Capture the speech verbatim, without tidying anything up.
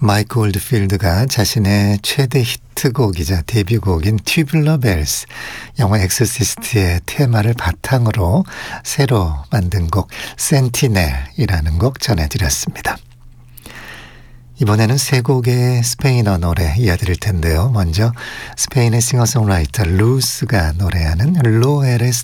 마이크 올드필드가 자신의 최대 히트곡이자 데뷔곡인 튜블러 벨스, 영화 엑소시스트의 테마를 바탕으로 새로 만든 곡 센티넬이라는 곡 전해드렸습니다. 이번에는 세 곡의 스페인어 노래 이어드릴 텐데요. 먼저 스페인의 싱어송라이터 루스가 노래하는 로 에레스